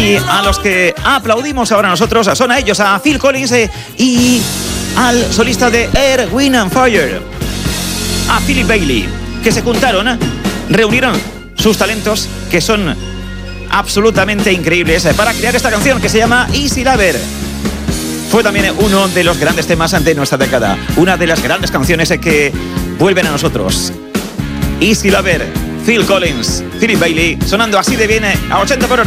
Y a los que aplaudimos ahora nosotros son a ellos, a Phil Collins y al solista de Earth, Wind and Fire, a Philip Bailey, que se juntaron, reunieron sus talentos, que son absolutamente increíbles, para crear esta canción que se llama Easy Lover. Fue también uno de los grandes temas de nuestra década, una de las grandes canciones que vuelven a nosotros. Easy Lover, Phil Collins, Philip Bailey, sonando así de bien a 80 por hora.